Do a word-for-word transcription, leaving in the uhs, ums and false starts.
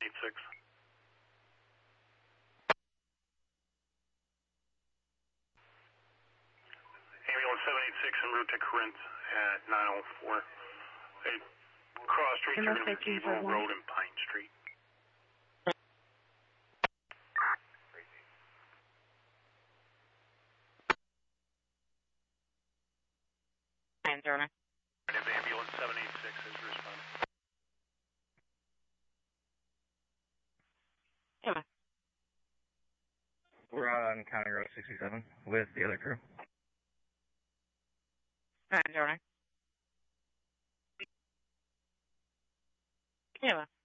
six. Ambulance seven eight six en route to Corinth at nine oh four. They cross streets are going to be Evil Road and Pine Street. nine zero nine. Ambulance seven eight six is responding. Yeah. We're out on County Road sixty-seven with the other crew. nine zero nine. Yeah.